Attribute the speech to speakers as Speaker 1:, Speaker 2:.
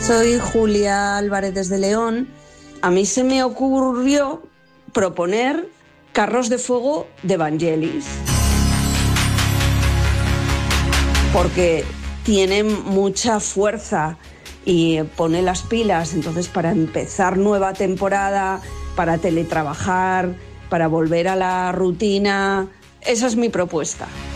Speaker 1: Soy Julia Álvarez desde León. A mí se me ocurrió proponer Carros de Fuego de Vangelis, porque tienen mucha fuerza y pone las pilas. Entonces, para empezar nueva temporada, para teletrabajar, para volver a la rutina, esa es mi propuesta.